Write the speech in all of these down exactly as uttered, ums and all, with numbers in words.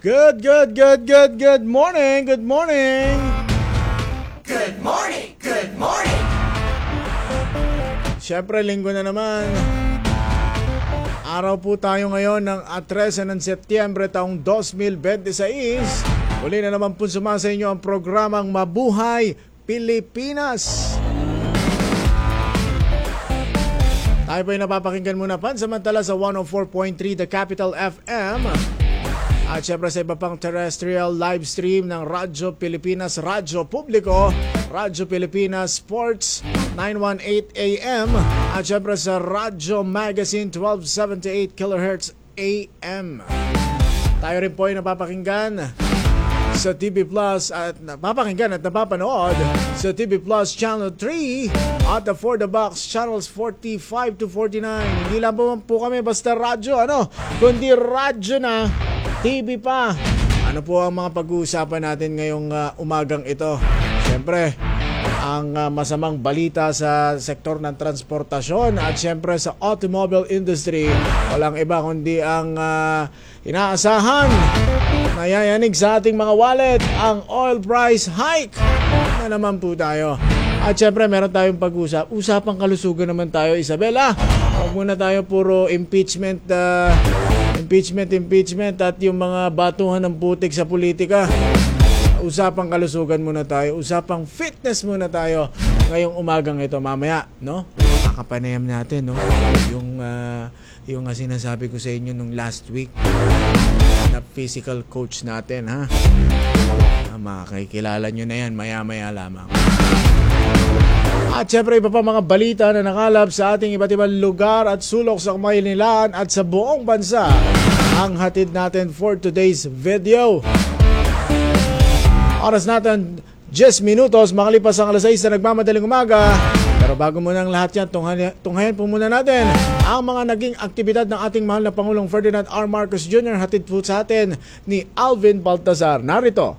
Good, good, good, good, good morning, good morning. Good morning, good morning. Siyempre, linggo na naman. Araw po tayo ngayon ng thirteen ng Setyembre taong twenty twenty-six. Uli na naman po sumasa inyo ang programang Mabuhay Pilipinas. Tayo po ay napapakinggan muna pansamantala sa one oh four point three The Capital F M. At syempre sa iba pang terrestrial live stream ng Radyo Pilipinas, Radyo Publiko, Radyo Pilipinas Sports nine eighteen A M. At syempre sa Radyo Magazine twelve seventy-eight kilohertz A M. Tayo rin po ay napapakinggan sa T V Plus at napapakinggan at napapanood sa T V Plus Channel three at the For The Box Channels forty-five to forty-nine. Hindi lang po, po kami basta radyo, ano, kundi radyo na, T V pa. Ano po ang mga pag-uusapan natin ngayong uh, umagang ito? Siyempre, ang uh, masamang balita sa sektor ng transportasyon at siyempre sa automobile industry. Walang iba kundi ang uh, inaasahan, nayayanig sa ating mga wallet, ang oil price hike na naman po tayo. At syempre meron tayong pag-usap. Usapang kalusugan naman tayo, Isabela. Huwag muna tayo puro impeachment, uh, impeachment, impeachment at yung mga batuhan ng putik sa politika. Usapang kalusugan muna tayo. Usapang fitness muna tayo ngayong umagang ito. Mamaya, no? Kakapanayam natin, no? Yung, uh, yung uh, sinasabi ko sa inyo nung last week na physical coach natin, ha? Ah, makakikilala nyo na yan maya-maya lamang. At syempre iba pa mga balita na nakalap sa ating iba't ibang lugar at sulok sa Maynilad at sa buong bansa ang hatid natin for today's video. Oras natin ten minutos makalipas ang alas sais na nagmamadaling umaga. Pero bago muna ang lahat yan, tunghayan, tunghayan po muna natin ang mga naging aktibidad ng ating mahal na Pangulong Ferdinand R. Marcos Junior Hatid po sa atin ni Alvin Baltazar. Narito.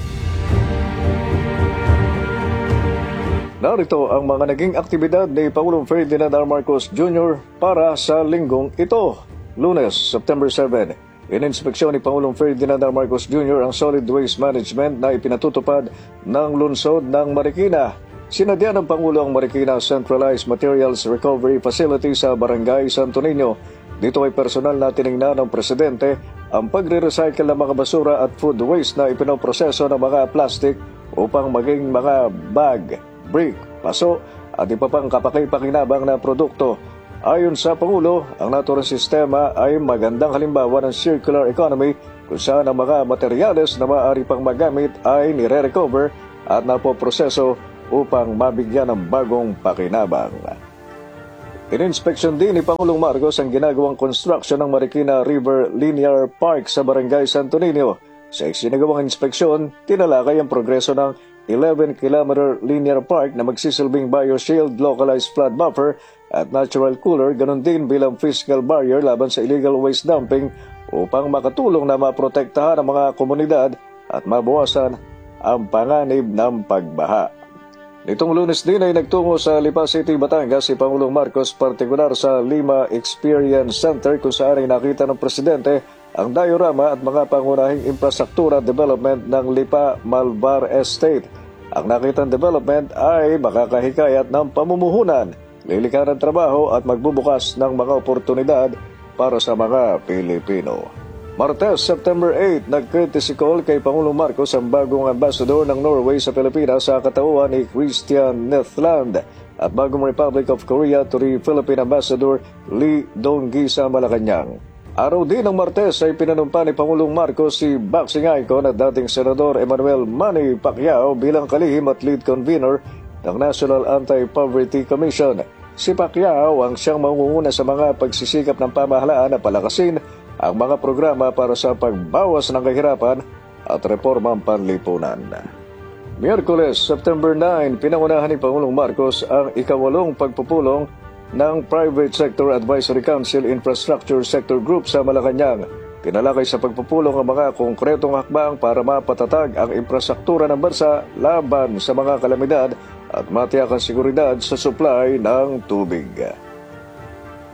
Narito ang mga naging aktibidad ni Pangulong Ferdinand R. Marcos Junior para sa linggong ito. Lunes, September seventh, ininspeksyon ni Pangulong Ferdinand R. Marcos Junior ang solid waste management na ipinatutupad ng lungsod ng Marikina. Sinadya ng Pangulo ang Marikina Centralized Materials Recovery Facility sa Barangay Santo Niño. Dito ay personal na tiningnan ng Presidente ang pagre-recycle ng mga basura at food waste na ipinoproseso ng mga plastic upang maging mga bag, brick, paso at iba pang kapakipakinabang na produkto. Ayon sa Pangulo, ang naturang sistema ay magandang halimbawa ng circular economy kung saan ang mga materyales na maaari pang magamit ay nire-recover at napoproseso upang mabigyan ng bagong pakinabang. Ininspeksyon din ni Pangulong Marcos ang ginagawang construction ng Marikina River Linear Park sa Barangay Santo Niño. Sa isinagawang inspeksyon, tinalakay ang progreso ng eleven kilometer linear park na magsisilbing bioshield, localized flood buffer at natural cooler, ganun din bilang physical barrier laban sa illegal waste dumping upang makatulong na maprotektahan ang mga komunidad at mabawasan ang panganib ng pagbaha. Nitong Lunes din ay nagtungo sa Lipa City, Batangas si Pangulong Marcos, partikular sa Lima Experience Center kung saan ay nakita ng Presidente ang diorama at mga pangunahing infrastruktura development ng Lipa Malvar Estate. Ang nakitang development ay makakahikayat ng pamumuhunan, lilikha ng trabaho at magbubukas ng mga oportunidad para sa mga Pilipino. Martes, September eighth, nag-courtesy call kay Pangulong Marcos ang bagong ambassador ng Norway sa Pilipinas sa katauhan ni Christian Nethland at bagong Republic of Korea to the Philippine Ambassador Lee Dong-gi sa Malacanang. Araw din ng Martes ay pinanumpa ni Pangulong Marcos si boxing icon at dating Senador Emmanuel Manny Pacquiao bilang kalihim at lead convener ng National Anti-Poverty Commission. Si Pacquiao ang siyang mangunguna sa mga pagsisikap ng pamahalaan na palakasin ang mga programa para sa pagbawas ng kahirapan at reformang panlipunan. Miyerkules, September ninth, pinangunahan ni Pangulong Marcos ang ikawalong pagpupulong ng Private Sector Advisory Council Infrastructure Sector Group sa Malacanang. Tinalakay sa pagpupulong ang mga konkretong hakbang para mapatatag ang infrastruktura ng bansa laban sa mga kalamidad at matiyak ang seguridad sa supply ng tubig.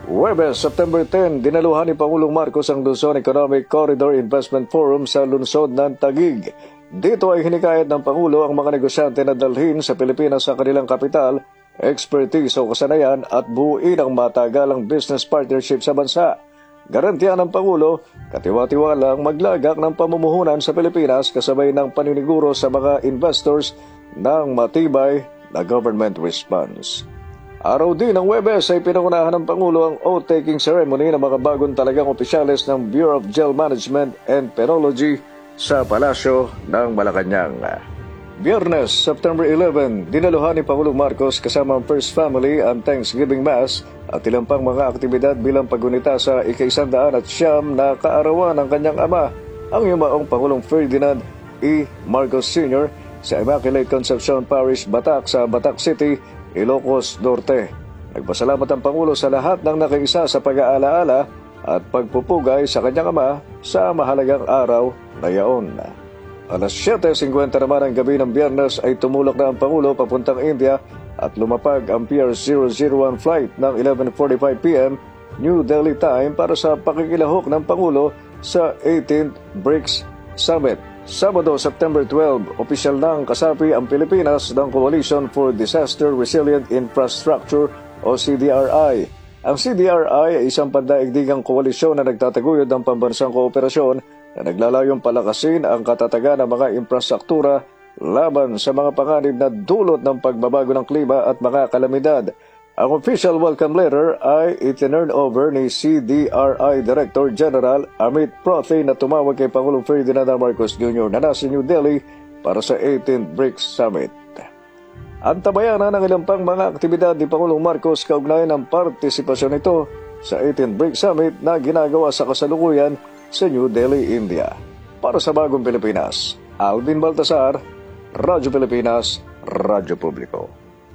Huwebes, September ten, dinaluhan ni Pangulong Marcos ang Luzon Economic Corridor Investment Forum sa lungsod ng Taguig. Dito ay hinikayat ng Pangulo ang mga negosyante na dalhin sa Pilipinas sa kanilang kapital, expertise o kasanayan at buuin ang matagalang business partnership sa bansa. Garantiya ng Pangulo, katiwa-tiwalang maglagak ng pamumuhunan sa Pilipinas kasabay ng paniniguro sa mga investors ng matibay na government response. Araw din ng Huwebes ay pinangunahan ng Pangulo ang oath-taking ceremony ng mga bagong talagang opisyales ng Bureau of Jail Management and Penology sa Palasyo ng Malacanang. Biyernes, September eleven, dinaluhan ni Pangulong Marcos kasama ang First Family ang Thanksgiving Mass at ilang pang mga aktibidad bilang paggunita sa ika-isandaan at siyam na kaarawan ng kanyang ama, ang yumaong Pangulong Ferdinand E. Marcos Senior sa Immaculate Conception Parish, Batac sa Batac City, Ilocos Norte. Nagpasalamat ang Pangulo sa lahat ng nakiisa sa pag-aalaala at pagpupugay sa kanyang ama sa mahalagang araw na yaon. Alas siyete singkwenta naman ang gabi ng Biyernes ay tumulak na ang Pangulo papuntang India at lumapag ang P R zero zero one flight ng eleven forty-five p m New Delhi time para sa pakikilahok ng Pangulo sa eighteenth BRICS Summit. Sabado, September twelve, opisyal nang kasapi ang Pilipinas ng Coalition for Disaster Resilient Infrastructure o C D R I. Ang C D R I ay isang pandaigdigang koalisyon na nagtataguyod ng pambansang kooperasyon na naglalayong palakasin ang katatagan ng mga infrastruktura laban sa mga panganib na dulot ng pagbabago ng klima at mga kalamidad. Ang official welcome letter ay itinurn over ni C D R I Director General Amit Prothy na tumawag kay Pangulong Ferdinand R. Marcos Junior na nasa New Delhi para sa eighteenth BRICS Summit. Antabayanan ng ilang pang mga aktibidad ni Pangulong Marcos kaugnay ng partisipasyon nito sa eighteenth BRICS Summit na ginagawa sa kasalukuyan sa New Delhi, India. Para sa Bagong Pilipinas, Alvin Baltasar, Radyo Pilipinas, Radyo Publiko.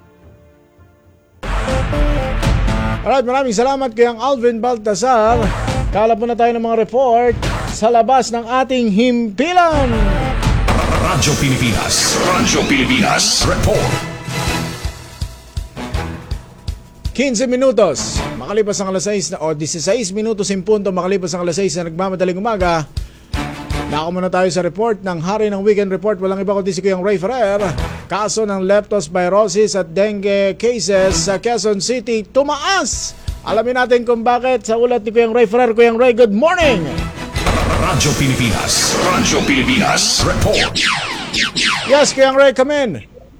Alright, maraming salamat kay ang Alvin Baltasar. Kalap muna tayo ng mga report sa labas ng ating himpilan. Radyo Pilipinas, Radyo Pilipinas, report. fifteen minutos, makalipas ang alas sais na, o sixteen minutos in punto, makalipas ang alas sais na nagmamadaling umaga. Nako muna tayo sa report ng Hari ng Weekend Report. Walang iba kundi si Kuyang Ray Ferrer. Kaso ng leptospirosis at dengue cases sa Quezon City tumaas. Alamin natin kung bakit sa ulat ni Kuyang Ray Ferrer. Kuyang Ray, good morning! Radyo Pilipinas, Radyo Pilipinas, report. Yes, Kuyang Ray, come in.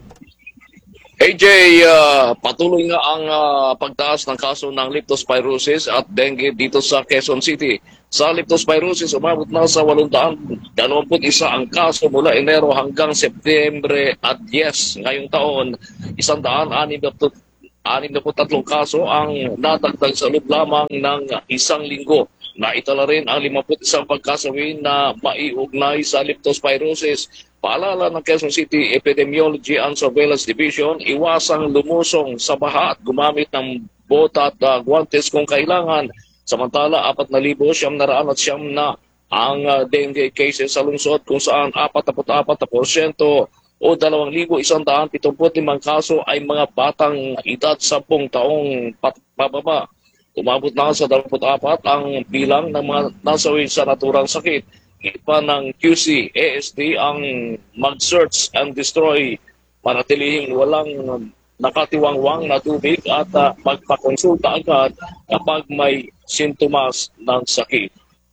A J, uh, patuloy nga ang uh, pagtaas ng kaso ng leptospirosis at dengue dito sa Quezon City. Sa leptospirosis, umabot na sa eight hundred twenty-one ang kaso mula Enero hanggang Setyembre at yes, ngayong taon, one hundred sixty-three kaso ang nadagdag sa loob lamang ng isang linggo. Naitala rin ang fifty-one pagkasawi na maiugnay sa leptospirosis. Paalala ng Quezon City Epidemiology and Surveillance Division, iwasang lumusong sa baha at gumamit ng bota at uh, guantes kung kailangan. Samantala, four thousand nine hundred siyam na ang uh, dengue cases sa lungsod kung saan forty-four percent o two thousand one hundred seventy-five kaso ay mga batang edad ten taong pababa. Umabot na sa twenty-four ang bilang ng mga nasawi sa naturang sakit. Ipa ng Q C A S D ang mag-search and destroy para tilihing walang nakatiwangwang na tubig at uh, magpakonsulta agad kapag may sintomas ng sakit.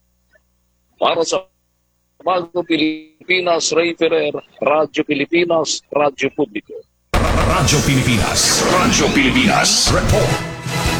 Para sa Bagong Pilipinas, Ray Ferrer, Radyo Pilipinas, Radyo Publiko. Radyo Pilipinas, Radyo Pilipinas, report.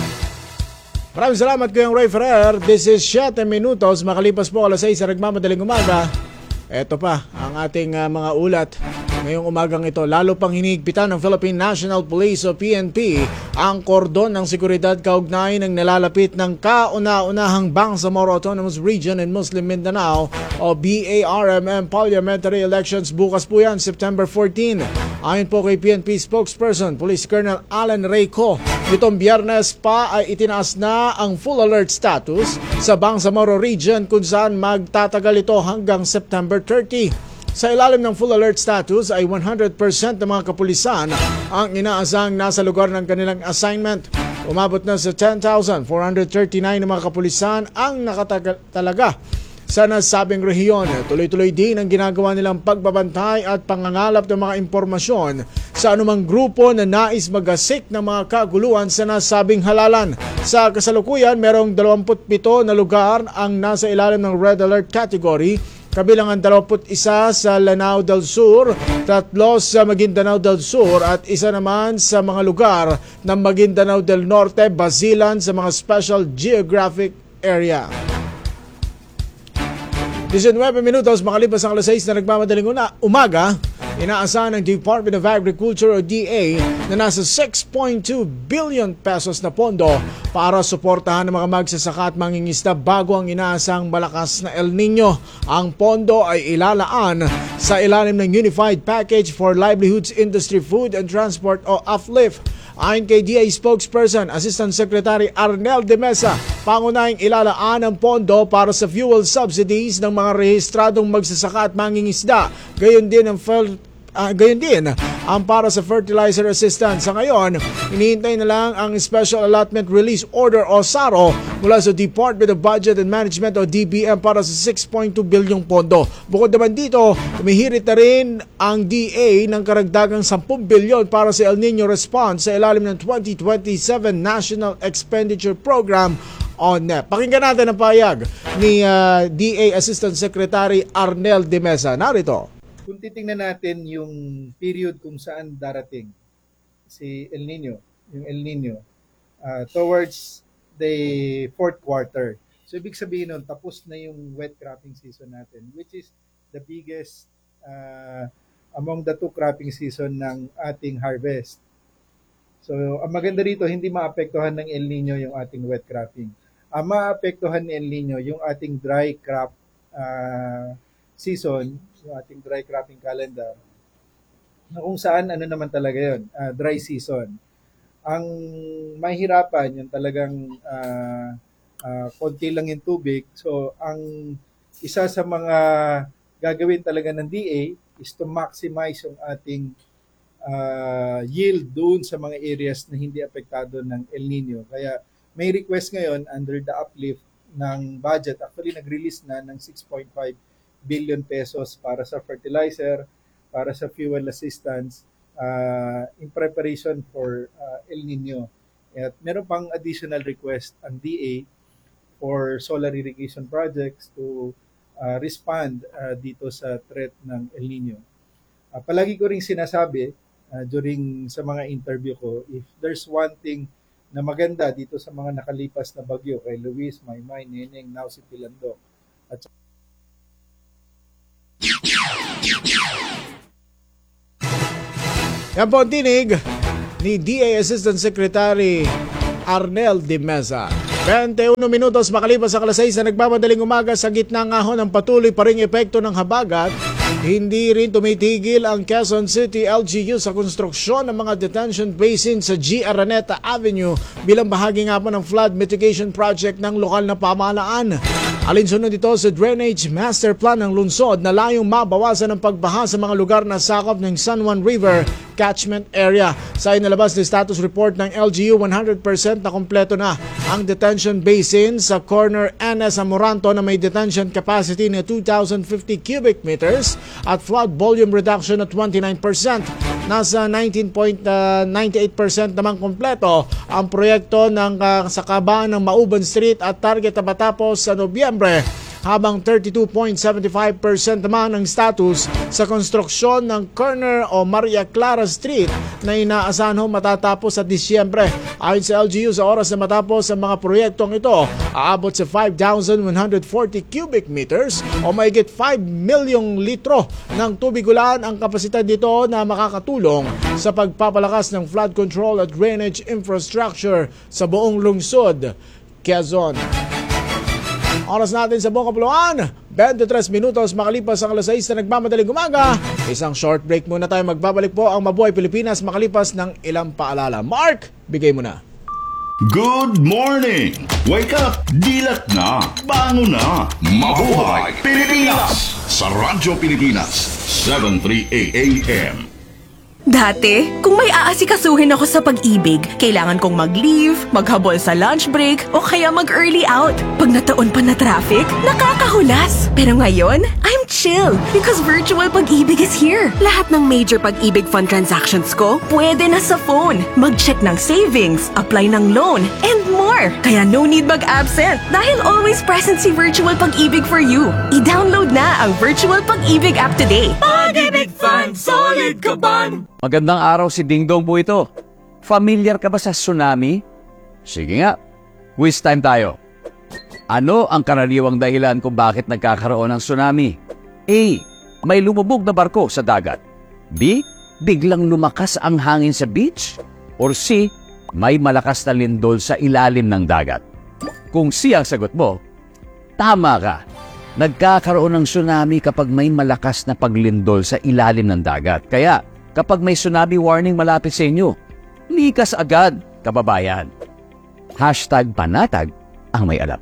Maraming salamat ko yung Ray Ferrer. This is seven minutos. Makalipas po alas sais sa nagmamadaling umaga. Ito pa ang ating uh, mga ulat ngayong umagang ito. Lalo pang hinihigpitan ng Philippine National Police o P N P ang kordon ng seguridad kaugnay ng nalalapit ng kauna-unahang Bangsamoro Autonomous Region in Muslim Mindanao o B A R M M parliamentary elections. Bukas po yan, September fourteen. Ayon po kay P N P spokesperson, Police Colonel Alan Reyco, itong Biyernes pa ay itinaas na ang full alert status sa Bangsamoro Region kung saan magtatagal ito hanggang September thirty. Sa ilalim ng full alert status ay one hundred percent ng mga kapulisan ang inaasang nasa lugar ng kanilang assignment. Umabot na sa ten thousand four hundred thirty-nine na mga kapulisan ang nakatalaga sa nasabing rehiyon. Tuloy-tuloy din ang ginagawa nilang pagbabantay at pangangalap ng mga impormasyon sa anumang grupo na nais magasik ng mga kaguluhan sa nasabing halalan. Sa kasalukuyan, merong twenty-seven na lugar ang nasa ilalim ng Red Alert category, kabilang ang twenty-one sa Lanao del Sur, tatlo sa Maguindanao del Sur at isa naman sa mga lugar ng Maguindanao del Norte, Basilan sa mga Special Geographic Area. nineteen minutos makalipas ang alas sais na nagmamadaling una, umaga, inaasahan ng Department of Agriculture o D A na nasa six point two billion pesos na pondo para suportahan ng mga magsasaka at mangingisda bago ang inaasang malakas na El Nino. Ang pondo ay ilalaan sa ilalim ng Unified Package for Livelihoods Industry Food and Transport o U F L I F. Ayon kay D A spokesperson, Assistant Secretary Arnel de Mesa, pangunahing ilalaan ang pondo para sa fuel subsidies ng mga rehistradong magsasaka at mangingisda. Gayon din ang fel- Uh, gayon din ang para sa fertilizer assistance. Sa ngayon, hinihintay na lang ang Special Allotment Release Order o S A R O mula sa Department of Budget and Management o D B M para sa six point two bilyong pondo. Bukod naman dito, tumihirit na rin ang D A ng karagdagang ten bilyon para sa El Nino response sa ilalim ng twenty twenty-seven National Expenditure Program o N E P. Pakinggan natin ang payag ni uh, D A Assistant Secretary Arnel de Mesa. Narito. Kung titingnan natin yung period kung saan darating si El Nino, yung El Nino, uh, towards the fourth quarter. So, ibig sabihin nun, tapos na yung wet cropping season natin, which is the biggest uh, among the two cropping season ng ating harvest. So, ang maganda rito, hindi maapektuhan ng El Nino yung ating wet cropping. Ang maapektuhan ng El Nino yung ating dry crop uh, season, yung ating dry cropping calendar, na kung saan ano naman talaga yun, uh, dry season. Ang mahirapan, yung talagang uh, uh, konti lang yung tubig. So, ang isa sa mga gagawin talaga ng D A is to maximize yung ating uh, yield doon sa mga areas na hindi apektado ng El Nino. Kaya may request ngayon under the uplift ng budget. Actually, nag-release na ng six point five billion pesos para sa fertilizer, para sa fuel assistance uh, in preparation for uh, El Nino. At meron pang additional request ang D A for solar irrigation projects to uh, respond uh, dito sa threat ng El Nino. Uh, palagi ko ring sinasabi uh, during sa mga interview ko, if there's one thing na maganda dito sa mga nakalipas na bagyo kay Luis, Maymay, Neneng, now si Pilandok, at yan po ang tinig ni D A Assistant Secretary Arnel de Mesa. twenty-one minutos makalipas sa alas sais na nagmamadaling umaga sa gitna ng ahon ng patuloy pa ring epekto ng habagat. Hindi rin tumitigil ang Quezon City L G U sa konstruksyon ng mga detention basin sa G. Araneta Avenue bilang bahagi nga po ng flood mitigation project ng lokal na pamahalaan. Alinsunod ito sa Drainage Master Plan ng lungsod na layong mabawasan ang pagbaha sa mga lugar na sakop ng San Juan River catchment area. Sa inalabas na status report ng L G U, one hundred percent na kompleto na ang detention basin sa corner N S Amoranto na may detention capacity na two thousand fifty cubic meters at flood volume reduction na twenty-nine percent. Nasa nineteen point nine eight percent naman kompleto ang proyekto ng uh, sakabaan ng Mauban Street at target na matapos sa Nobyembre, habang thirty-two point seven five percent naman ang status sa konstruksyon ng corner o Maria Clara Street na inaasahan matatapos sa Disyembre. Ayon sa L G U, sa oras na matapos ang mga proyektong ito, aabot sa five thousand one hundred forty cubic meters o mahigit five milyong litro ng tubig ulan ang kapasidad dito na makakatulong sa pagpapalakas ng flood control at drainage infrastructure sa buong lungsod, Quezon. Oras natin sa buong kapuluan, twenty-three minutos makalipas ang alas sais na nagmamadaling umaga. Isang short break muna tayo. Magbabalik po ang Mabuhay Pilipinas makalipas ng ilang paalala. Mark, bigay mo na. Good morning! Wake up! Dilat na! Bangon na! Mabuhay Pilipinas! Sa Radyo Pilipinas, seven thirty-eight A M. Dati, kung may aasikasuhin ako sa pag-ibig, kailangan kong mag-leave, maghabol sa lunch break, o kaya mag-early out. Pag nataon pa na traffic, nakakahulas. Pero ngayon, I'm chill because virtual pag-ibig is here. Lahat ng major pag-ibig fund transactions ko, pwede na sa phone. Mag-check ng savings, apply ng loan, and more. Kaya no need mag-absent dahil always present si virtual pag-ibig for you. I-download na ang virtual pag-ibig app today. Pag-ibig Fund, solid ka ban! Magandang araw, si Ding Dong po ito. Familiar ka ba sa tsunami? Sige nga, quiz time tayo. Ano ang karaniwang dahilan kung bakit nagkakaroon ng tsunami? A. May lumubog na barko sa dagat. B. Biglang lumakas ang hangin sa beach. Or C. May malakas na lindol sa ilalim ng dagat. Kung C ang sagot mo, tama ka. Nagkakaroon ng tsunami kapag may malakas na paglindol sa ilalim ng dagat. Kaya, kapag may tsunami warning malapit sa inyo, likas agad, kababayan. Hashtag panatag ang may alam.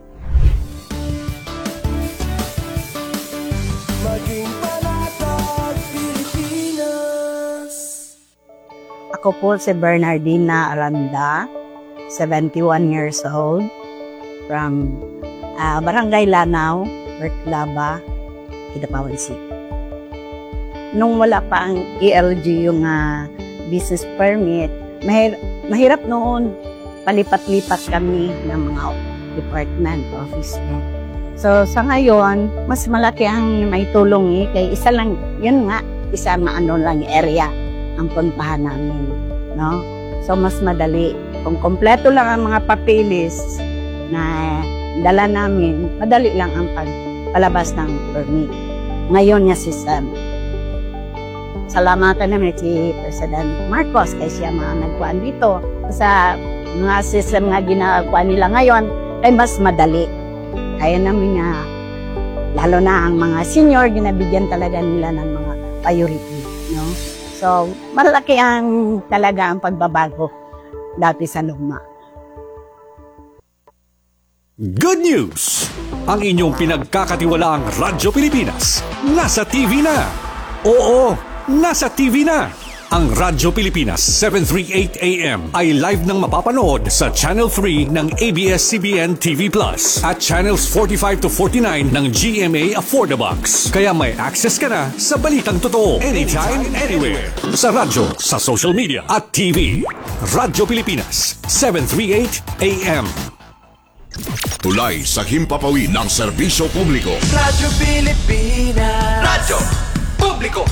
Maging panatag, Pilipinas! Ako po si Bernardina Aranda, seventy-one years old, from uh, Barangay Lanao, Bertlaba, Kidapawan City. Nung wala pa ang E L G yung uh, business permit, mahir- mahirap noon palipat-lipat kami ng mga department, office. So sa ngayon, mas malaki ang may tulong eh, kaya isa lang, yun nga, isa maano lang area ang puntahan namin. No? So mas madali. Kung kompleto lang ang mga papeles na dala namin, madali lang ang pagpalabas ng permit. Ngayon nga si Sam. Salamatan namin si President Marcos kasi siya mga nagkuhan dito. Sa mga system nga ginagawa nila ngayon, ay mas madali. Kaya namin nga, lalo na ang mga senior, ginabigyan talaga nila ng mga priority. No? So, malaki ang talaga ang pagbabago dati sa luma. Good news! Ang inyong pinagkakatiwalaang Radyo Pilipinas nasa T V na. Oo, nasa T V na. Ang Radyo Pilipinas seven thirty-eight A M ay live nang mapapanood sa Channel three ng A B S C B N T V Plus at Channels forty-five to forty-nine ng G M A Affordabox. Kaya may access ka na sa balitang totoo anytime, anywhere. Sa radyo, sa social media at T V. Radyo Pilipinas seven thirty-eight A M. Tulay sa himpapawid ng serbisyo publiko. Radyo Pilipinas! Radyo Publiko!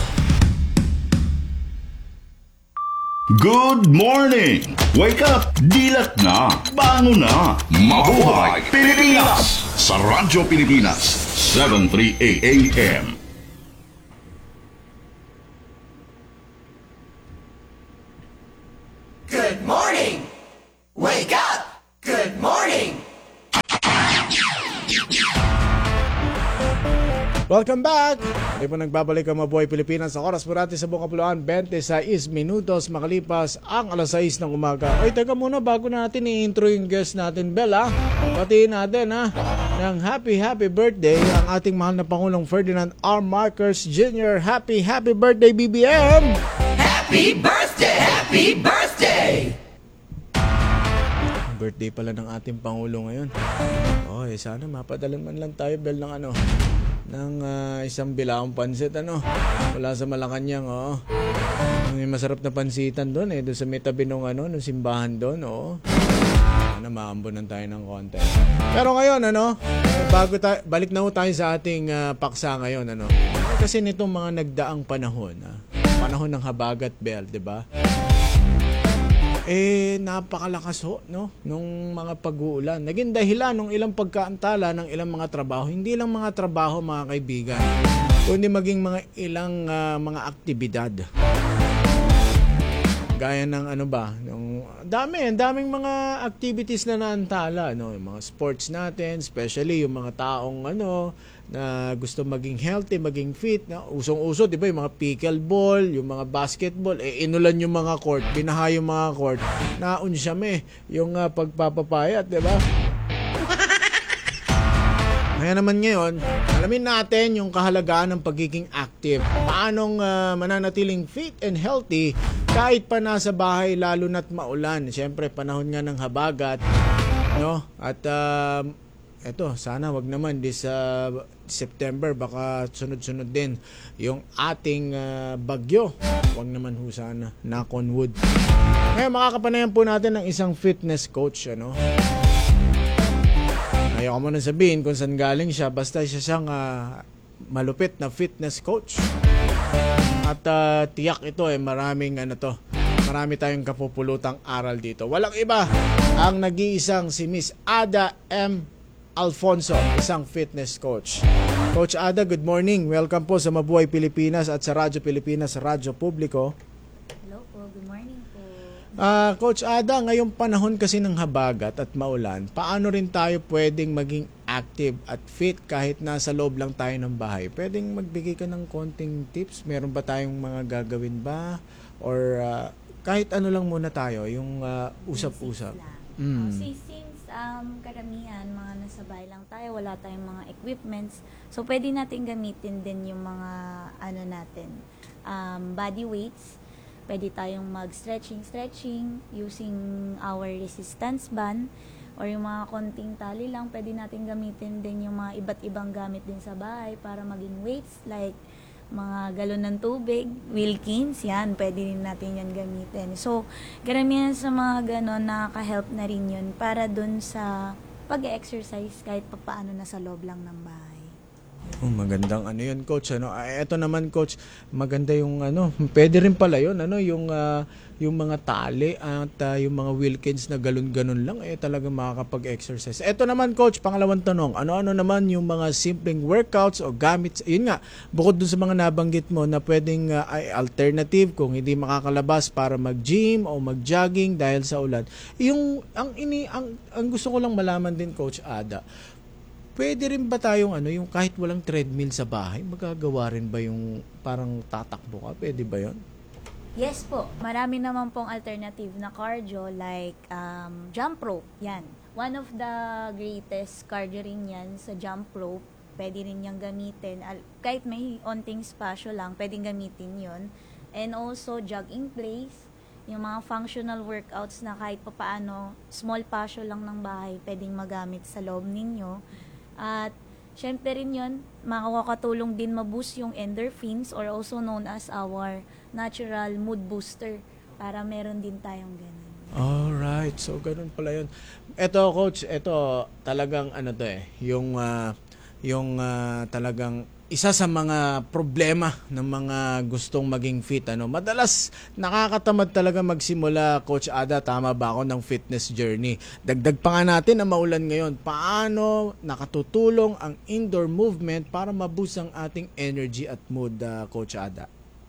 Good morning! Wake up! Dilat na! Bangon na! Mabuhay Pilipinas! Sa Radyo Pilipinas, seven thirty-eight A M. Good morning! Wake up! Good morning! Welcome back! Hindi po nagbabalik ang Mabuhay Pilipinas. Sa oras po natin sa buong kapuluan, twenty-six minutos makalipas ang alas sais ng umaga. Oy, teka muna bago natin i-intro yung guest natin, Bel, ha? Patiin natin, ha? Ng happy, happy birthday ang ating mahal na Pangulong Ferdinand R. Marcos Junior Happy, happy birthday, B B M! Happy birthday! Happy birthday! Birthday pala ng ating Pangulo ngayon. Oh, eh, sana mapadalan man lang tayo, Bel, ng ano, ng uh, isang bilaong pansit, ano, wala sa Malacanang, oo. May masarap na pansitan doon, eh, doon sa may tabi nung, ano, nung simbahan doon, oo. Sana maambunan tayo ng konti. Pero ngayon, ano, bago tayo, balik na ho tayo sa ating uh, paksa ngayon, ano. Kasi nitong mga nagdaang panahon, ah, panahon ng habagat, Bel, di ba? Eh, napakalakas ho, no? Nung mga pag-uulan. Naging dahilan ng ilang pagkaantala ng ilang mga trabaho. Hindi lang mga trabaho, mga kaibigan, kundi maging mga ilang uh, mga aktibidad. Gaya ng ano ba, ng dami, ang daming mga activities na naantala, no? Yung mga sports natin, especially yung mga taong ano na gusto maging healthy, maging fit, na usong-uso, 'di ba, yung mga pickleball, yung mga basketball, eh inulan yung mga court, binaha yung mga court, naun siya me, yung uh, pagpapapayat, 'di ba? Kaya naman ngayon, Alamin natin yung kahalagaan ng pagiging active. Paanong uh, mananatiling fit and healthy kahit pa nasa bahay lalo na't maulan. Siyempre, panahon nga ng habagat. No? At uh, eto, sana wag naman this uh, September, baka sunod-sunod din yung ating uh, bagyo. Wag naman ho sana, knock on wood. Ngayon, makakapanayan po natin ng isang fitness coach. Ano? Ayaw ko muna sabihin kung saan galing siya, basta siya siyang uh, malupit na fitness coach. At uh, tiyak ito eh, maraming ano to, marami tayong kapupulutang aral dito. Walang iba, ang nag-iisang si Miss Ada M. Alfonso, isang fitness coach. Coach Ada, good morning. Welcome po sa Mabuhay Pilipinas at sa Radyo Pilipinas, Radyo Publiko. Hello po, good morning po. Uh, Coach Ada, ngayong panahon kasi ng habagat at maulan, paano rin tayo pwedeng maging active at fit kahit nasa loob lang tayo ng bahay? Pwedeng magbigay ka ng konting tips? Meron ba tayong mga gagawin ba? Or uh, kahit ano lang muna tayo, yung uh, usap-usap? Mm. Oh, see, since um, karamihan, mga nasa bahay lang tayo, wala tayong mga equipments, so pwede natin gamitin din yung mga ano natin, um, body weights. Pwede tayong mag-stretching, stretching using our resistance band or yung mga konting tali lang. Pwede natin gamitin din yung mga iba't ibang gamit din sa bahay para maging weights like mga galon ng tubig, Wilkins, yan, pwede din natin yan gamitin. So, karamihan sa mga ganon, nakaka-help na rin yun para dun sa pag-exercise kahit papaano na sa loob lang ng bahay. Oh, magandang ano yun, coach. Ano, ah, eto naman, coach, maganda yung ano, pwede rin pala yun, ano, yung uh, yung mga tali at uh, yung mga Wilkins na galon-ganon lang eh talagang makakapag-exercise. Eto naman, coach, pangalawang tanong, ano-ano naman yung mga simpleng workouts o gamits, yun nga, bukod dun sa mga nabanggit mo na pwedeng uh, ay alternative kung hindi makakalabas para mag-gym o mag-jogging dahil sa ulan. Yung ang ini ang, ang gusto ko lang malaman din, Coach Ada, pwede rin ba tayong ano, yung kahit walang treadmill sa bahay, magagawa rin ba yung parang tatakbo ka? Pwede ba yun? Yes po. Marami naman pong alternative na cardio like um, jump rope. Yan. One of the greatest cardio rin yan sa jump rope. Pwede rin niyang gamitin. Kahit may onting spasyo lang, pwedeng gamitin yon. And also jog in place. Yung mga functional workouts na kahit papaano, small pasyo lang ng bahay, pwedeng magamit sa loob ninyo. At syempre rin yun, makakatulong din ma-boost yung endorphins or also known as our natural mood booster para meron din tayong ganun. Alright, so ganun pala yun. Eto, coach, eto talagang ano to eh, yung, uh, yung uh, talagang isa sa mga problema ng mga gustong maging fit. Ano, madalas nakakatamad talaga magsimula, Coach Ada, tama ba ako, ng fitness journey? Dagdag pa nga natin na maulan ngayon. Paano nakatutulong ang indoor movement para maboost ang ating energy at mood, uh, Coach Ada?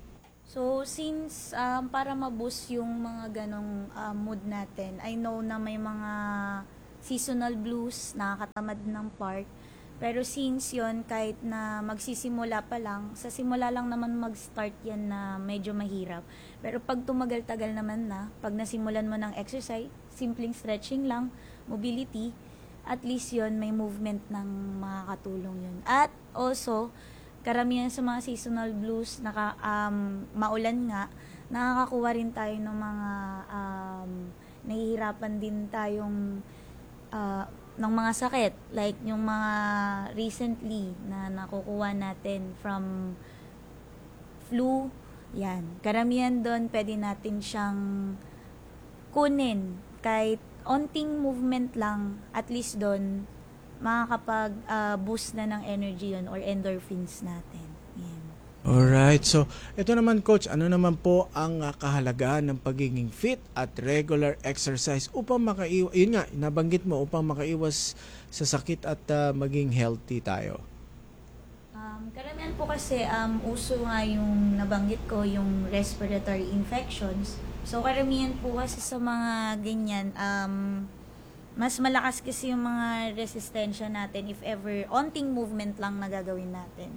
So, since um, para ma-boost yung mga ganong uh, mood natin, I know na may mga seasonal blues, nakakatamad ng park. Pero since yon kahit na magsisimula pa lang, sa simula lang naman mag-start yan na medyo mahirap. Pero pag tumagal-tagal naman na, pag nasimulan mo ng exercise, simpleng stretching lang, mobility, at least yon may movement ng makakatulong yun. At also, karamihan sa mga seasonal blues, naka, um, maulan nga, nakakakuha rin tayo ng mga, um, nahihirapan din tayong, uh, ng mga sakit, like yung mga recently na nakukuha natin from flu, yan. Karamihan doon, pwede natin siyang kunin. Kahit onting movement lang, at least doon, makakapag-boost uh, na ng energy yun or endorphins natin. Yan. Alright, so ito naman, Coach, ano naman po ang uh, kahalagahan ng pagiging fit at regular exercise upang makaiwas, yun nga, nabanggit mo, upang makaiwas sa sakit at uh, maging healthy tayo? Um, karamihan po kasi um, uso nga yung nabanggit ko, yung respiratory infections. So karamihan po kasi sa mga ganyan, um, mas malakas kasi yung mga resistensya natin if ever onting movement lang na gagawin natin.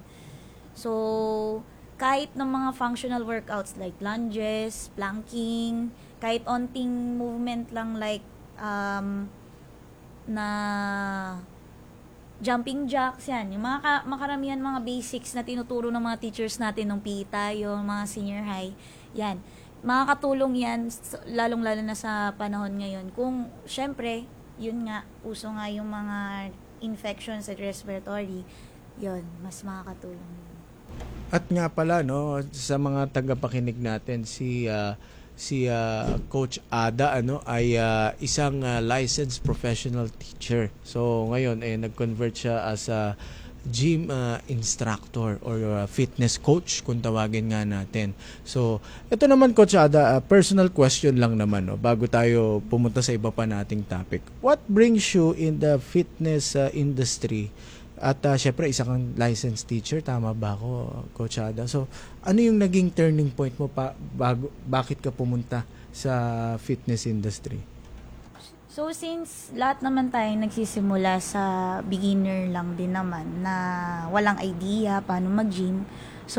So, kahit ng mga functional workouts like lunges, planking, kahit onting movement lang like um, na jumping jacks, yan. Yung mga ka- makaramihan mga basics na tinuturo ng mga teachers natin nung P E tayo, mga senior high, yan. Makakatulong yan, s- lalong-lalo na sa panahon ngayon. Kung, syempre, yun nga, uso nga yung mga infections at respiratory, yun, mas makakatulong yun. At nga pala, no, sa mga tagapakinig natin, si ah, si ah, Coach Ada ano ay ah, isang ah, licensed professional teacher. So ngayon eh nag-convert siya as a gym ah, instructor or ah, fitness coach kung tawagin nga natin. So ito naman Coach Ada, ah, personal question lang naman no bago tayo pumunta sa iba pa nating topic. What brings you in the fitness ah, industry? At uh, syempre, isa kang licensed teacher, tama ba ako, Coach Ada? So, ano yung naging turning point mo pa, bago, bakit ka pumunta sa fitness industry? So, since lahat naman tayo nagsisimula sa beginner lang din naman na walang idea paano mag-gym, so,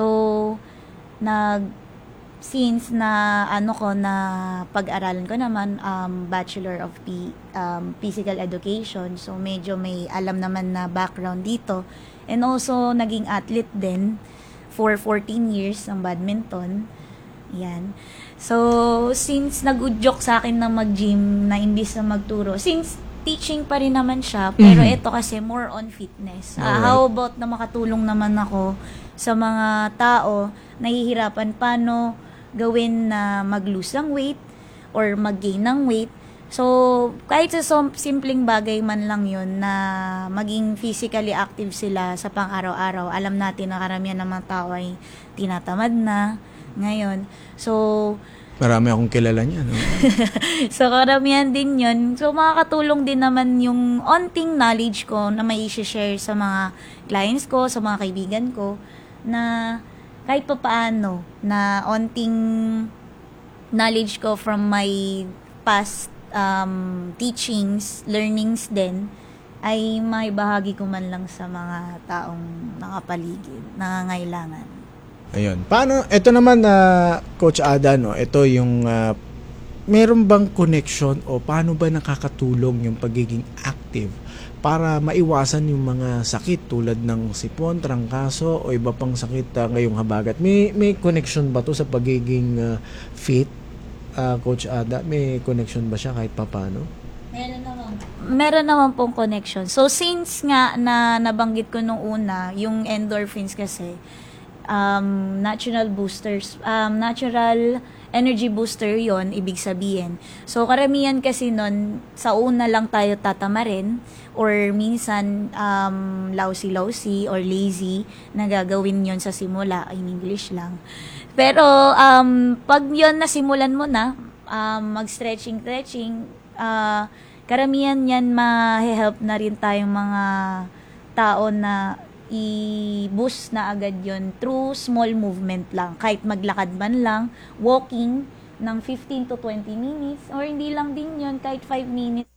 nag since na ano ko na pag-aralan ko naman um, Bachelor of P, um, Physical Education, so medyo may alam naman na background dito, and also naging athlete din for fourteen years ng badminton, yan. So since nag-udyok sa akin na mag-gym na imbis na magturo, since teaching pa rin naman siya, pero mm-hmm. ito kasi more on fitness. Uh, how about na makatulong naman ako sa mga tao nahihirapan paano gawin na mag-lose ng weight or mag-gain ng weight. So, kahit sa so, simpleng bagay man lang yun na maging physically active sila sa pang-araw-araw, alam natin na karamihan ng mga tao ay tinatamad na ngayon. So, marami akong kilala niya, no? so, karamihan din yun. So, makakatulong din naman yung onting knowledge ko na may i-share sa mga clients ko, sa mga kaibigan ko, na kahit pa paano na onting knowledge ko from my past um, teachings, learnings din, ay may bahagi ko man lang sa mga taong nakapaligid, nangangailangan. Ayun. Paano, ito naman na uh, Coach Ada, no? Ito yung, uh, meron bang connection o paano ba nakakatulong yung pagiging active para maiwasan yung mga sakit tulad ng sipon, trangkaso o iba pang sakit uh, ngayong habagat? May may connection ba to sa pagiging uh, fit, uh, Coach Ada? May connection ba siya kahit papaano? Meron naman. Meron naman pong connection. So since nga na nabanggit ko nung una, yung endorphins kasi, um, natural boosters, um, natural energy booster yon ibig sabihin. So, karamihan kasi nun, sa una lang tayo tatamarin or minsan um, lousy-lousy or lazy na gagawin yon sa simula, in English lang. Pero, um, pag yon nasimulan mo na, um, mag-stretching-stretching, uh, karamihan yan ma-help na rin tayong mga tao na i-boost na agad yon through small movement lang. Kahit maglakad man lang, walking ng fifteen to twenty minutes, or hindi lang din yon kahit five minutes.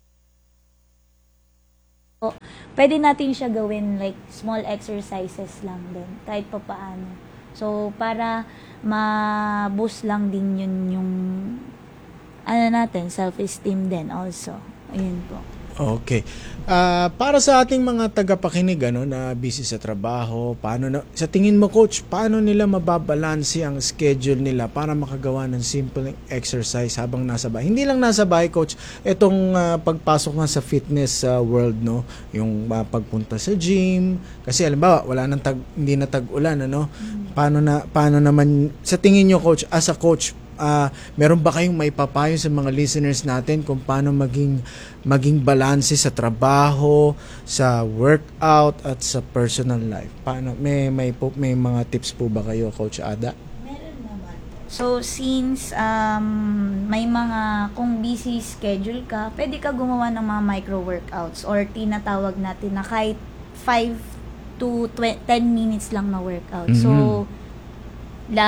So, pwede natin siya gawin like small exercises lang din, kahit pa paano. So, para ma-boost lang din yun yung ano natin, self-esteem din also. Ayun po. Okay. Uh, para sa ating mga tagapakinig ano, na busy sa trabaho, paano na, sa tingin mo Coach, paano nila mababalanse ang schedule nila para makagawa ng simple exercise habang nasa bahay? Hindi lang nasa bahay Coach, itong uh, pagpasok nga sa fitness uh, world, no, yung uh, pagpunta sa gym, kasi halimbawa wala nang tag, hindi na tag-ulan, ano? Paano na paano naman sa tingin niyo Coach, as a coach, Uh, meron ba kayong may papayo sa mga listeners natin kung paano maging maging balanse sa trabaho, sa workout at sa personal life? Paano may may po, may mga tips po ba kayo Coach Ada? Meron naman. So since um, may mga kung busy schedule ka, pwede ka gumawa ng mga micro workouts or tinatawag natin na kahit five to ten minutes lang na workout. Mm-hmm. So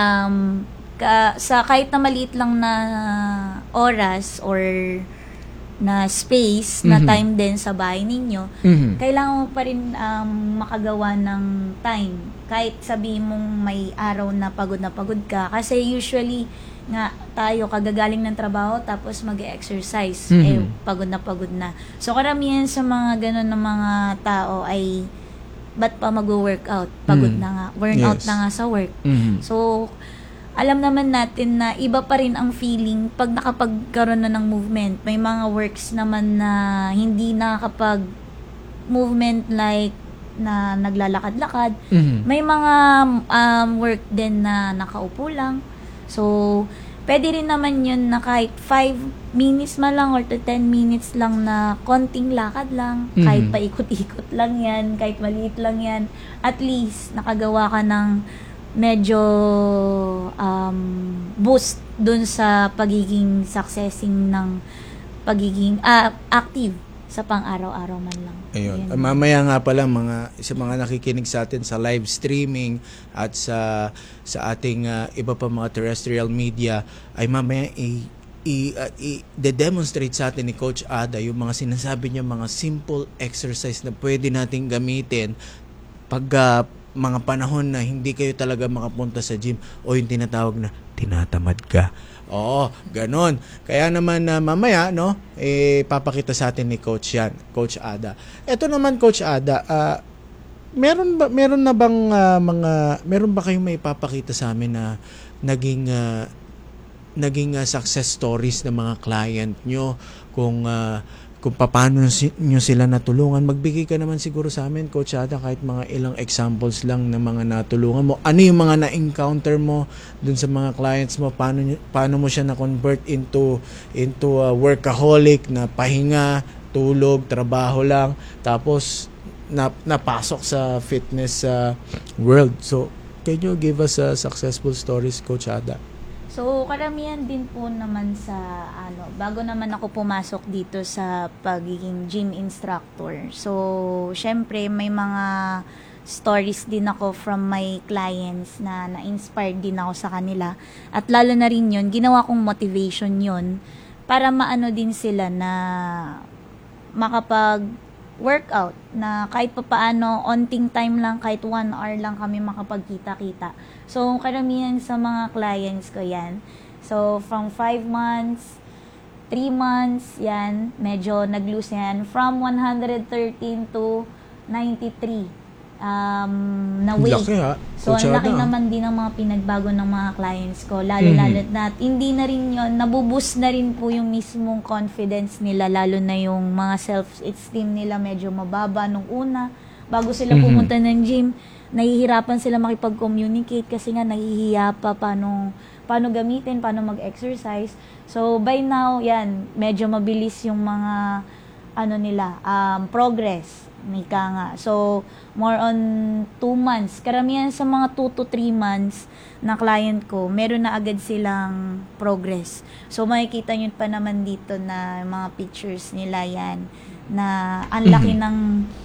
um, Ka, sa kahit na maliit lang na oras or na space, na Mhm. time din sa bahay ninyo, Mhm. kailangan mo pa rin um, makagawa ng time. Kahit sabihin mong may araw na pagod na pagod ka. Kasi usually, nga tayo kagagaling ng trabaho tapos mag-exercise, Mhm. eh pagod na pagod na. So karamihan sa mga ganun ng mga tao ay ba't pa mag-workout? Pagod Mhm. na nga. Burnout Yes. na nga sa work. Mhm. So, alam naman natin na iba pa rin ang feeling pag nakapagkaroon na ng movement. May mga works naman na hindi nakakapag movement like na naglalakad-lakad. Mhm. May mga um, work din na nakaupo lang. So, pwede rin naman yun na kahit five minutes man lang or to ten minutes lang na konting lakad lang, Mhm. kahit paikot-ikot lang yan, kahit maliit lang yan, at least nakagawa ka ng medyo um, boost dun sa pagiging successing ng pagiging ah, active sa pang-araw-araw man lang. Ayun. Ayun. Ah, Mamaya nga pala mga sa mga nakikinig sa atin sa live streaming at sa sa ating ah, iba pa mga terrestrial media ay mamaya i i, ah, i de-demonstrate sa atin ni Coach Ada yung mga sinasabi niya mga simple exercise na pwede nating gamitin pag ah, mga panahon na hindi kayo talaga makapunta sa gym o yung tinatawag na tinatamad ka. Oo, ganon. Kaya naman na mamaya, no, eh, papakita sa atin ni Coach yan, Coach Ada. Ito naman, Coach Ada, ah, meron ba, meron na bang ah, mga, meron ba kayong may papakita sa amin na naging, ah, naging ah, success stories ng mga client nyo kung, ah, kung paano si- nyo sila natulungan? Magbigay ka naman siguro sa amin, Coach Ada, kahit mga ilang examples lang ng mga natulungan mo. Ano yung mga na-encounter mo dun sa mga clients mo? Paano, nyo- paano mo siya na-convert into, into a workaholic na pahinga, tulog, trabaho lang, tapos na, napasok sa fitness uh, world. So, can you give us uh, successful stories, Coach Ada? So, karamihan din po naman sa, ano, bago naman ako pumasok dito sa pagiging gym instructor. So, syempre, may mga stories din ako from my clients na na-inspired din ako sa kanila. At lalo na rin yun, ginawa kong motivation yun para maano din sila na makapag workout na kahit pa paano, onting time lang, kahit one hour lang kami makapagkita-kita. So, karamihan sa mga clients ko yan. So, from five months, three months, yan, medyo nag-lose yan. From one hundred thirteen to ninety-three um, na weight. Laki, ha? So, Coach ang laki Ada, ha? naman din ng mga pinagbago ng mga clients ko. Lalo-lalo Mhm. na, hindi na rin yun, nabuboost na rin po yung mismong confidence nila, lalo na yung mga self-esteem nila medyo mababa nung una. Bago sila Mhm. pumunta ng gym, nahihirapan sila makipag-communicate kasi nga nahihiya pa paano, paano gamitin, paano mag-exercise. So, by now, yan, medyo mabilis yung mga ano nila, um, progress. Nika nga. So, more on two months. Karamihan sa mga two to three months na client ko, meron na agad silang progress. So, makikita nyo pa naman dito na mga pictures nila yan na ang laki ng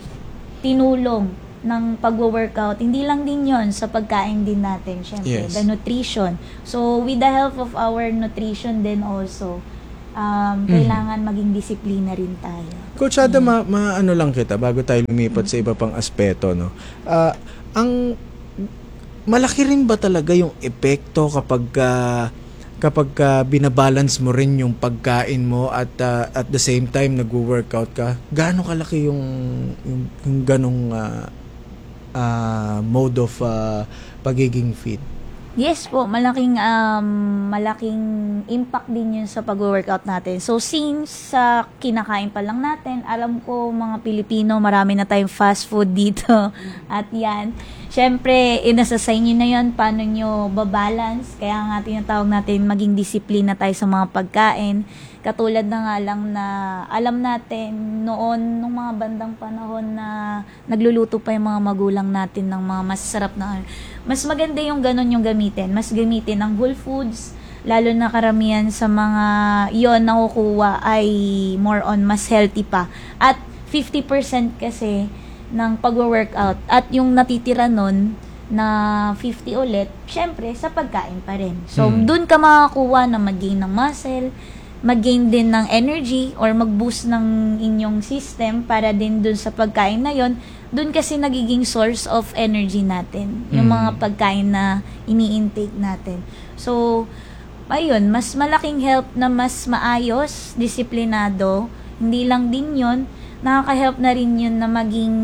tinulong ng pag-workout. Hindi lang din yon sa pagkain din natin, syempre. Yes. The nutrition. So, with the help of our nutrition din also, um, kailangan maging disiplina rin tayo. Coach Ada, ma, ma- ano lang kita bago tayo lumipat sa iba pang aspeto, no. Ah, ang malaki rin ba talaga yung epekto kapag ah, kapag ah, binabalance mo rin yung pagkain mo at ah, at the same time nagwo-workout ka? Gaano kalaki yung yung, yung ganong ah, ah, mode of ah, pagiging fit? Yes po, malaking um, malaking impact din yun sa pag-workout natin. So since sa kinakain pa lang natin, alam ko mga Pilipino, marami na tayong fast food dito. At yan, syempre, inasasay nyo na yun, paano nyo babalance. Kaya nga tinatawag natin maging disiplina tayo sa mga pagkain. Katulad na nga lang na alam natin noon, nung mga bandang panahon na nagluluto pa yung mga magulang natin ng mga masasarap na, mas maganda yung ganon yung gamitin. Mas gamitin ang whole foods, lalo na karamihan sa mga yon nakukuha ay more on mas healthy pa. At fifty percent kasi ng pag-workout at yung natitira nun na fifty ulit, syempre sa pagkain pa rin. So, Hmm. dun ka makakuha na mag-gain ng muscle, mag-gain din ng energy or mag-boost ng inyong system para din dun sa pagkain na yon. Dun kasi nagiging source of energy natin, yung mga pagkain na ini-intake natin. So, ayun, mas malaking help na mas maayos, disiplinado, hindi lang din yun, nakaka-help na rin yun na maging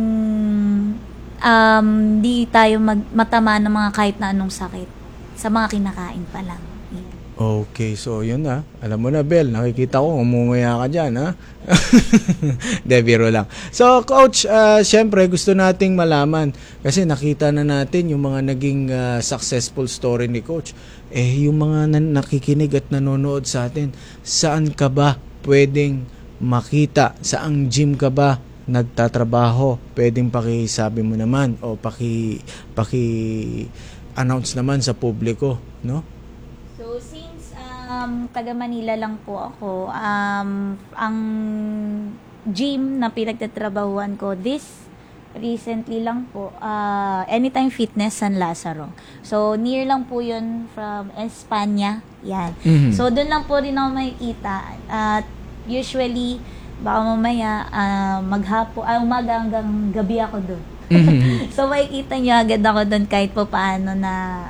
um, di tayo mag, matama ng mga kahit na anong sakit sa mga kinakain pa lang. Okay, so yun na. Alam mo na, Bel, nakikita ko, umunguya ka dyan, ha? De, biro lang. So, Coach, uh, syempre, gusto nating malaman, kasi nakita na natin yung mga naging uh, successful story ni Coach. Eh, yung mga nan- nakikinig at nanonood sa atin, saan ka ba pwedeng makita? Saang gym ka ba nagtatrabaho? Pwedeng pakisabi mo naman o paki, paki-announce naman sa publiko, no? So, since um, taga Manila lang po ako, um, ang gym na pinagtatrabahuan ko this recently lang po, uh, Anytime Fitness San Lazaro. So, near lang po yun from Espanya. Yan. Mhm. So, doon lang po rin ako makikita. At usually, baka mamaya, uh, maghapo, uh, umaga hanggang gabi ako doon. Mhm. So, makikita nyo agad ako doon kahit po paano na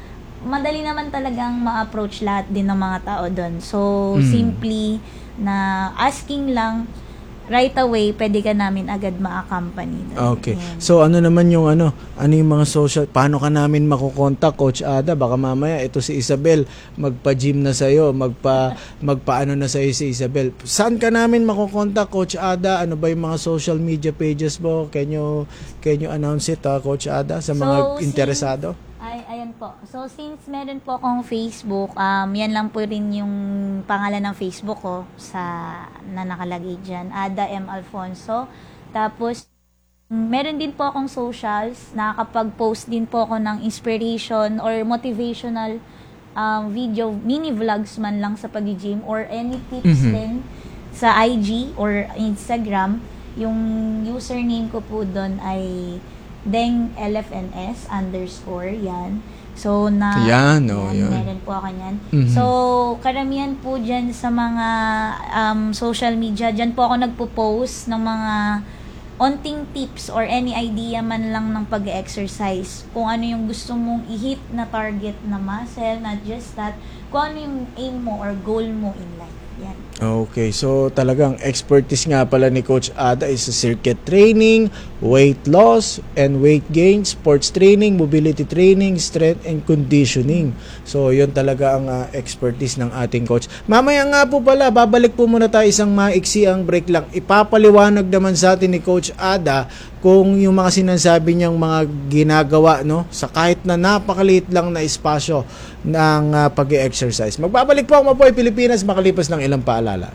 madali naman talagang ma-approach lahat din ng mga tao doon. So, Mm. simply na asking lang, right away, pwede ka namin agad ma-accompany doon. Okay. Yan. So, ano naman yung ano, ano yung mga social, paano ka namin makukontak, Coach Ada? Baka mamaya, ito si Isabel, magpa-gym na sa'yo, magpa, magpaano na sa'yo si Isabel. Saan ka namin makukontak, Coach Ada? Ano ba yung mga social media pages mo? Can you, can you announce it, ha, Coach Ada, sa mga So, since- interesado? Ay, ayan po. So, since meron po akong Facebook, um, yan lang po rin yung pangalan ng Facebook ko sa, na nakalagay dyan, Ada M. Alfonso. Tapos, meron din po akong socials, nakakapag-post din po ako ng inspiration or motivational um, video, mini vlogs man lang sa pag-gym or any tips Mhm. din sa I G or Instagram. Yung username ko po doon ay Deng L F N S underscore, yan. So, na, Yan, oh, yan. meron po ako yan. Mhm. So, karamihan po dyan sa mga um, social media, dyan po ako nagpo-post ng mga onting tips or any idea man lang ng pag-exercise. Kung ano yung gusto mong i-hit na target na muscle, not just that, kung ano yung aim mo or goal mo in life. Yan. Okay, so talagang expertise nga pala ni Coach Ada is sa circuit training, weight loss and weight gain, sports training, mobility training, strength and conditioning. So yun talaga ang uh, expertise ng ating coach. Mamaya nga po pala, babalik po muna tayo isang maiksi ang break lang. Ipapaliwanag naman sa atin ni Coach Ada kung yung mga sinasabi niyang mga ginagawa, no, sa kahit na napakaliit lang na espasyo ng uh, pag-exercise. Magbabalik po ang Mabuhay Pilipinas makalipas ng ilang paalala.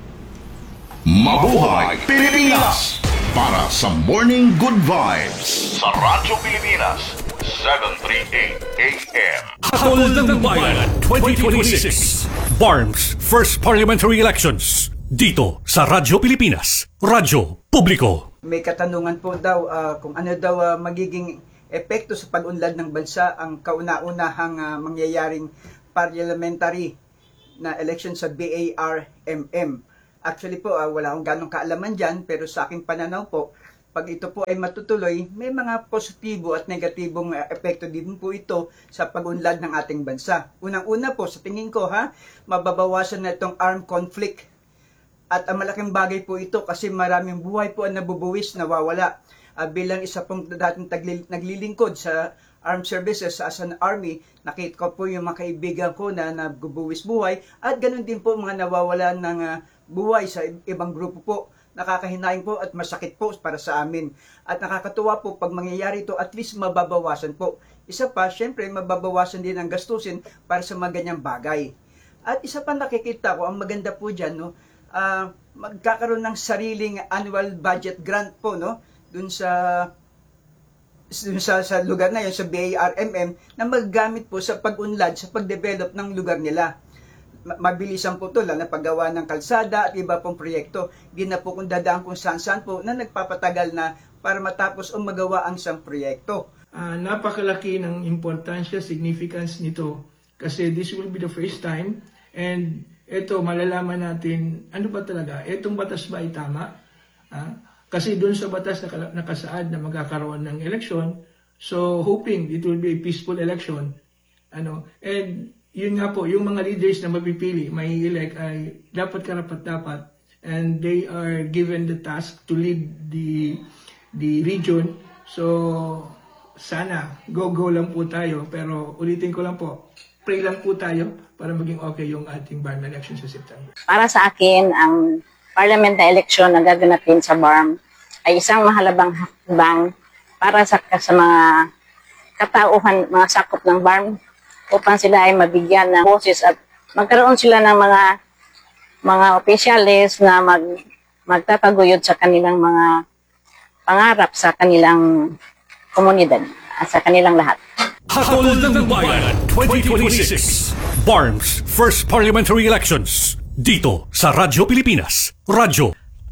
Mabuhay Pilipinas! Para sa Morning Good Vibes sa Radyo Pilipinas seven thirty-eight A M. Hatol ng Bayan twenty twenty-six. Barms First Parliamentary Elections. Dito sa Radyo Pilipinas. Radyo Publiko. May katanungan po daw uh, kung ano daw uh, magiging epekto sa pag-unlad ng bansa ang kauna-unahang uh, mangyayaring parliamentary na election sa B A R M M. Actually po, uh, wala akong ganong kaalaman dyan, pero sa aking pananaw po, pag ito po ay matutuloy, may mga positibo at negatibong uh, epekto din po ito sa pag-unlad ng ating bansa. Unang-una po, sa tingin ko ha, mababawasan na itong armed conflict. At ang malaking bagay po ito kasi maraming buhay po ang nabubuwis, nawawala. Uh, bilang isa pong dating tagli- naglilingkod sa armed services as an army, nakita ko po yung mga kaibigan ko na nabubuwis buhay at ganun din po mga nawawala ng uh, buhay sa ibang grupo po. Nakakahinaing po at masakit po para sa amin. At nakakatuwa po pag mangyayari ito, at least mababawasan po. Isa pa, syempre mababawasan din ang gastusin para sa mga ganyang bagay. At isa pa nakikita ko, ang maganda po dyan, no, uh, magkakaroon ng sariling annual budget grant po, no, dun sa dun sa, sa lugar na yun, sa B A R M M, na maggamit po sa pag-unlad, sa pag-develop ng lugar nila. Mabilisan po ito, lalo na paggawa ng kalsada at iba pong proyekto. Di na po kung dadaan kung saan-saan po na nagpapatagal na para matapos o magawa ang isang proyekto. Uh, napakalaki ng importansya, significance nito kasi this will be the first time and ito malalaman natin ano ba talaga, etong batas ba ay tama? Ah? Kasi doon sa batas naka, nakasaad na magkakaroon ng eleksyon, so hoping it will be a peaceful election. Ano, and yun nga po, yung mga leaders na mapipili, may elect ay dapat karapat-dapat, and they are given the task to lead the the region. So sana go-go lang po tayo, pero ulitin ko lang po, pray lang po tayo para maging okay yung ating B A R M election sa September. Para sa akin, ang parliament na election na gaganapin sa B A R M ay isang mahalabang hakbang para sa, sa mga katauhan, mga sakop ng B A R M upang sila ay mabigyan ng boses at magkaroon sila ng mga mga opisyalis na mag, magtataguyod sa kanilang mga pangarap sa kanilang komunidad at sa kanilang lahat. Hatol ng Bayan twenty twenty-six, B A R M's First Parliamentary Elections, dito sa Radyo Pilipinas. Radyo.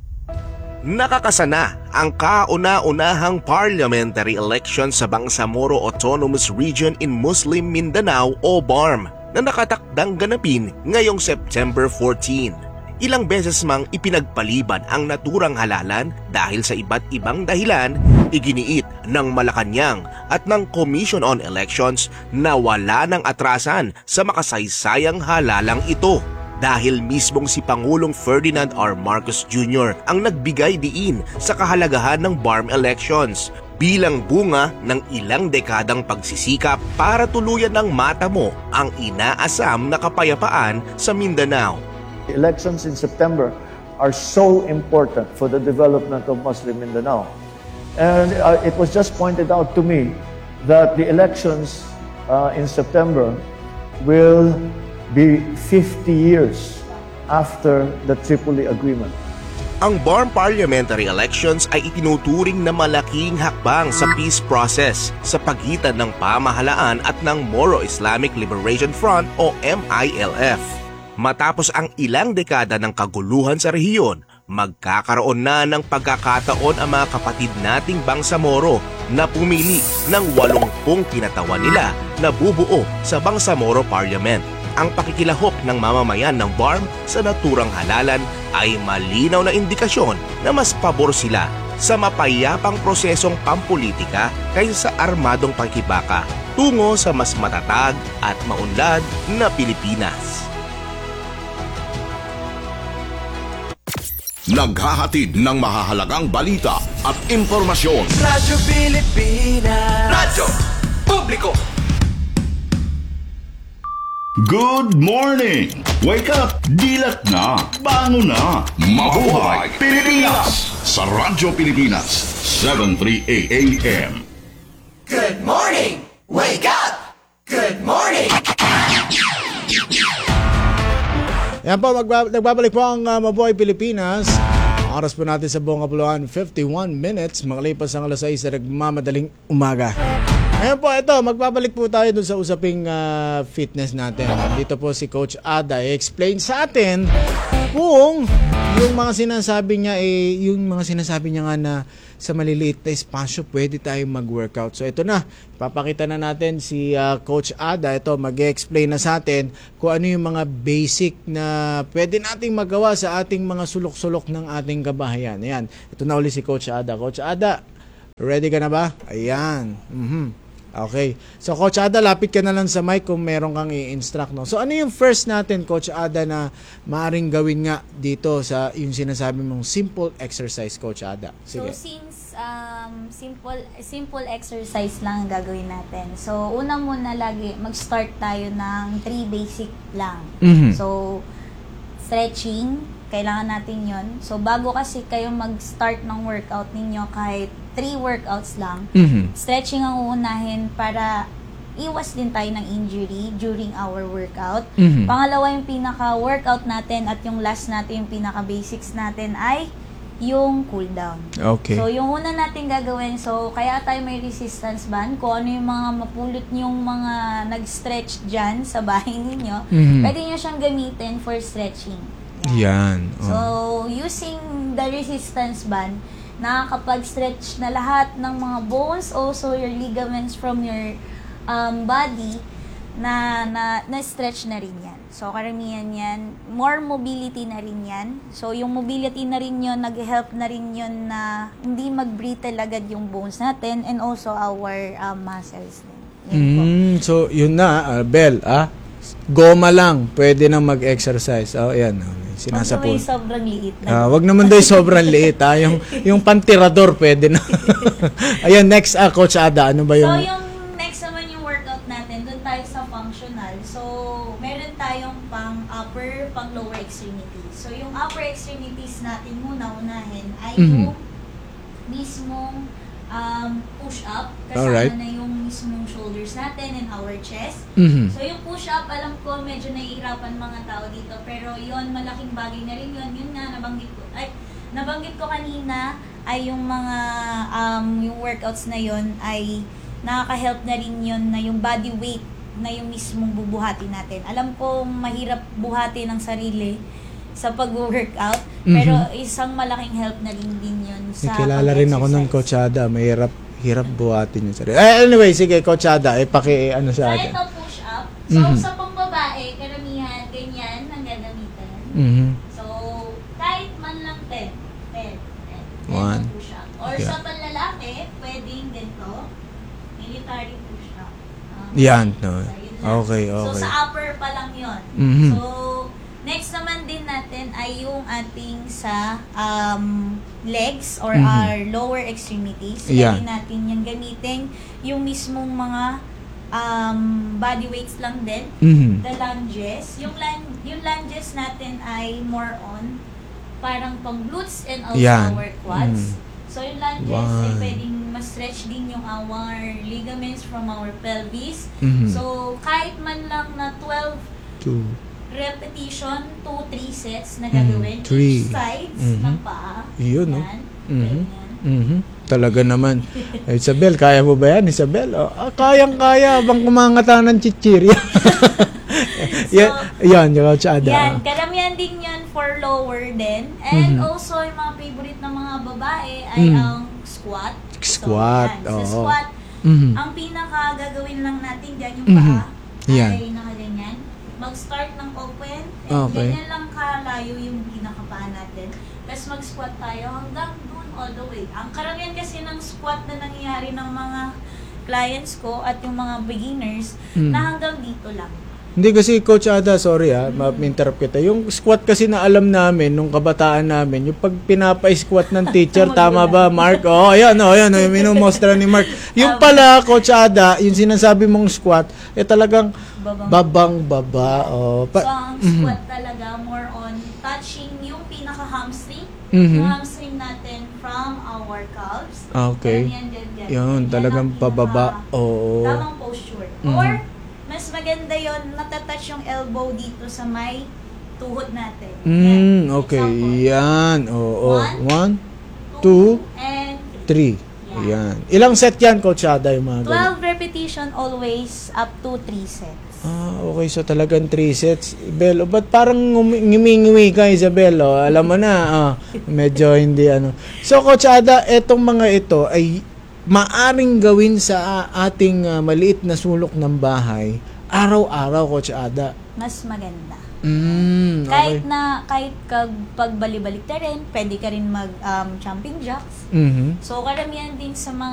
Nakakasana ang kauna-unahang parliamentary election sa Bangsamoro Autonomous Region in Muslim Mindanao o B A R M na nakatakdang ganapin ngayong September fourteen. Ilang beses mang ipinagpaliban ang naturang halalan dahil sa iba't ibang dahilan, iginiit ng Malacanang at ng Commission on Elections na wala ng atrasan sa makasaysayang halalang ito. Dahil mismong si Pangulong Ferdinand R. Marcos Junior ang nagbigay diin sa kahalagahan ng B A R M elections bilang bunga ng ilang dekadang pagsisikap para tuluyan ng matamo ang inaasam na kapayapaan sa Mindanao. Elections in September are so important for the development of Muslim Mindanao. And uh, it was just pointed out to me that the elections uh, in September will be fifty years after the Tripoli Agreement. Ang B A R M parliamentary elections ay itinuturing na malaking hakbang sa peace process sa pagitan ng pamahalaan at ng Moro Islamic Liberation Front o M I L F. Matapos ang ilang dekada ng kaguluhan sa rehiyon, magkakaroon na ng pagkakataon ang mga kapatid nating Bangsamoro na pumili ng walumpung kinatawan nila na bubuo sa Bangsamoro Parliament. Ang pakikilahok ng mamamayan ng B A R M sa naturang halalan ay malinaw na indikasyon na mas pabor sila sa mapayapang prosesong pampolitika kaysa sa armadong pakikibaka tungo sa mas matatag at maunlad na Pilipinas. Naghahatid ng mahahalagang balita at impormasyon. Radyo Pilipinas. Radyo Publiko. Good morning! Wake up! Dilat na! Bangon na! Mabuhay Pilipinas! Sa Radyo Pilipinas, seven thirty-eight A M. Good morning! Wake up! Good morning! Yan po, magba- nagbabalik po ang uh, Mabuhay Pilipinas. Ang oras po natin sa buong kapuluan, fifty-one minutes, makalipas ang alas sais na nagmamadaling umaga. Ngayon po, ito, magbabalik po tayo dun sa usaping uh, fitness natin. Dito po si Coach Ada, i-explain sa atin kung yung mga sinasabi niya, eh, yung mga sinasabi niya nga na sa maliliit na espasyo, pwede tayong mag-workout. So ito na, papakita na natin si uh, Coach Ada. Ito, mag-explain na sa atin kung ano yung mga basic na pwede nating magawa sa ating mga sulok-sulok ng ating kabahayan. Ayan, ito na uli si Coach Ada. Coach Ada, ready ka na ba? Ayan. Mm-hmm. Okay. So, Coach Ada, lapit ka na lang sa mic kung meron kang i-instruct. No? So, ano yung first natin, Coach Ada, na maaaring gawin nga dito sa yung sinasabi mong simple exercise, Coach Ada? Sige. So, since um, simple simple exercise lang ang gagawin natin. So, una muna lagi, mag-start tayo ng three basic lang. Mm-hmm. So, stretching, kailangan natin yon. So, bago kasi kayo mag-start ng workout ninyo, kahit three workouts lang, mm-hmm. stretching ang uunahin para iwas din tayo ng injury during our workout. Mm-hmm. Pangalawa, yung pinaka-workout natin at yung last natin, yung pinaka-basics natin ay yung cool down. Okay. So, yung una natin gagawin, so, kaya tayo may resistance band, kung ano yung mga mapulot yung mga nag-stretch dyan sa bahay ninyo, mm-hmm. pwede nyo siyang gamitin for stretching. Yan. Oh. So, using the resistance band, nakakapag-stretch na lahat ng mga bones, also your ligaments from your um, body, na, na, na-stretch na rin yan. So, karamihan yan, more mobility na rin yan. So, yung mobility na rin yun, nag-help na rin yun na hindi mag-brittle agad yung bones natin and also our um, muscles din. Yun po. Mm, so, yun na, uh, Bel, ah, goma lang, pwede na mag-exercise. Oh, yan, oh, sinasapon. Huwag naman sobrang liit na. Ah, wag naman daw yung sobrang liit, ha? Yung, yung pantirador, pwede na. Ayan, next, ah, Coach Ada, ano ba yung... So, yung next naman yung workout natin, doon tayo sa functional. So, meron tayong pang upper, pang lower extremities. So, yung upper extremities natin muna, unahin, ay Mhm. yung mismong um, push-up. Kasama Alright. na yung mismong shoulders natin and our chest. Mhm. So, yung push-up, alam ko, medyo nahihirapan mga tao dito. Pero yon malaking bagay na rin yun. Yun nga, nabanggit ko. Ay, nabanggit ko kanina ay yung mga, um, yung workouts na yon ay nakaka-help na rin yun na yung body weight na yung mismong bubuhatin natin. Alam ko, mahirap buhatin ang sarili sa pag-workout, Mhm. pero isang malaking help na rin din yun sa Kilala rin ako ng pag-exercise. Coach Ada, mahirap, hirap buhatin yung sarili. Eh, anyway, sige, Coach Ada, eh, paki, ano So, sa atin. ito push-up. So, Mhm. sa pangbabae, karamihan, ganyan ang gagamitin. Mhm. So, kahit man lang ten. ten. ten. One. Yan ang push-up. Or Yeah. sa panlalaki, pwedeng ganito, military push-up. Ah, Yan, no. so, yun lang. Okay, So, okay. sa upper pa lang yun. Mhm. So, next naman din natin ay yung ating sa um, legs or Mhm. our lower extremities. Yeah. Pwede natin yan gamitin yung mismong mga um, body weights lang din. Mhm. The lunges. Yung, lun- yung lunges natin ay more on parang pang glutes and also Yan. our quads. Mm. So, yung lunges ay One. pwedeng ma-stretch din yung our ligaments from our pelvis. Mhm. So, kahit man lang na twelve Two. repetition, two, three sets na Mhm. gagawin. Three. Each sides Mhm. ng paa. Yun, no? Yan. Mhm. Mhm. Talaga naman. Eh, Isabel, kaya mo ba yan, Isabel? Oh, ah, kayang-kaya, bang kumangata ng chichirya? yan, yan, yung Coach Ada. Yan, karamihan din yan for lower din. And Mhm. also, yung mga favorite ng mga babae ay Mhm. ang squat. Squat, So, yan. Sa oo. squat, Mhm. ang pinaka gagawin lang natin dyan, yung Mhm. paa Yan. ay nakaganyan. Mag-start ng open, and Okay. ganyan lang kalayo yung pinakapaa natin. Tapos mag-squat tayo hanggang dun all the way. Ang karamihan kasi ng squat na nangyayari ng mga clients ko at yung mga beginners Mm. na hanggang dito lang. Hindi kasi, Coach Ada, sorry ha, ma-interrupt kita. Yung squat kasi na alam namin, nung kabataan namin, yung pag pinapa-squat ng teacher, tama ba, Mark? Oo, oh, ayan, oh, ayan, oh, yung minumostra ni Mark. Yung pala, Coach Ada, yung sinasabi mong squat, eh talagang babang baba. Oh, So, pa- ang Mhm. squat talaga more on touching yung pinaka-hamstring. Mhm. Yung hamstring natin from our calves. Okay. Ganyan, yan, yan. Yun, Yan talagang ang pababa. Oo. Tamang posture. Mhm. Or, mas maganda yon natatouch yung elbow dito sa may tuhod natin. Mm, okay. Yan. Oo. One, two, And three. Yan. Ilang set yan, Coach Ada, yung mga ganun? twelve repetition always up to three sets. Ah, okay. So, talagang three sets. Bel, oh, ba't parang ngumi-ngumi ka, Isabel? Oh, alam mo na, ah, medyo hindi ano. So, Coach Ada, etong mga ito ay maaring gawin sa ah, ating ah, maliit na sulok ng bahay araw-araw, Coach Ada. Mas maganda. Mm, Kahit okay. na, kahit kag pagbali-balik na rin, pwede ka rin mag um, jumping jacks. Mhm. So, karamihan din sa mga